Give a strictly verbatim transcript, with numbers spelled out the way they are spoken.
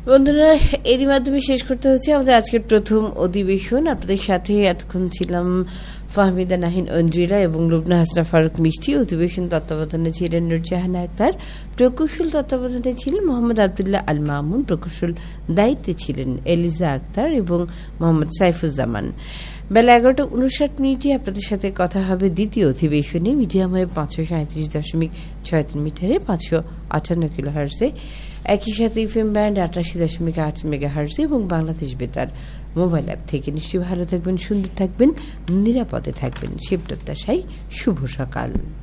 বন্ধুরা, এরই মাধ্যমে শেষ করতে হচ্ছে আমাদের আজকের প্রথম অধিবেশন। আপনাদের সাথে এতক্ষণ ছিলাম ফাহমিদা নাহিন অঞ্জিরা এবং লুবনা হাসনা ফারুক মিষ্টি। অধিবেশন তত্ত্বাবধানে ছিলেন নুরজাহান আক্তার, প্রকৌশল তত্ত্বাবধানে ছিলেন মোহাম্মদ আবদুল্লাহ আল মামুন, প্রকৌশল দায়িত্বে ছিলেন এলিজা আক্তার এবং মোহাম্মদ সাইফুজ্জামান। বেলা এগারোটা উনষাট মিনিটে আপনাদের সাথে কথা হবে দ্বিতীয় অধিবেশনে মিডিয়াম ওয়েভ পাঁচশো সাঁত্রিশ দশমিক ছয় তিন মিটারে পাঁচশো আটান্ন কিলো হার্সে, একই সাথে এফএম ব্যান্ড আটাশি দশমিক আট মেগা হার্সে এবং বাংলাদেশ বেতার মোবাইল অ্যাপ থেকে। নিশ্চয়ই ভালো থাকবেন, সুন্দর থাকবেন, নিরাপদে থাকবেন, সে প্রত্যাশায় শুভ সকাল।